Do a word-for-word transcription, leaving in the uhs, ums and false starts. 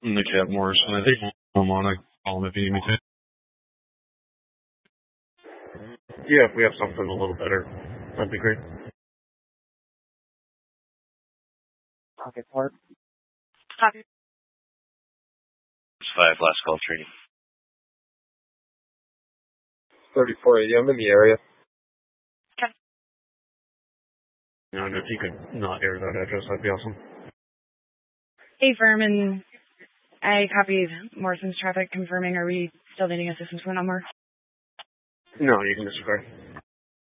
Nick at Morrison. I think I'm on. I call him if you need me to. Yeah, if we have something a little better, that'd be great. Pocket Park. Copy. Five, last call training. thirty-four eighty, I'm in the area. Okay. No, no, if you could not air that address, that'd be awesome. Hey, Vermin. I copied Morrison's traffic confirming. Are we still needing assistance with a number? No, you can disregard.